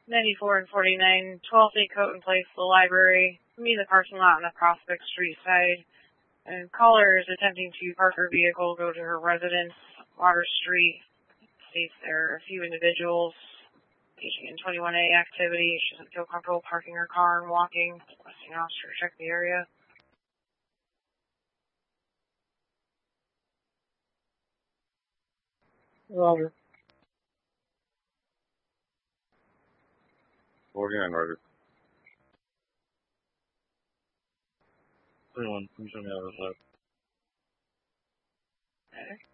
94 and 49, 12 Day Coat and Place, the library, meet the parking lot on the Prospect Street side. And caller is attempting to park her vehicle, go to her residence, Water Street. States there are a few individuals engaging in 21A activity. She doesn't feel comfortable parking her car and walking. Requesting an officer to check the area. Roger. 49, Roger. 21, can you show me how to Okay.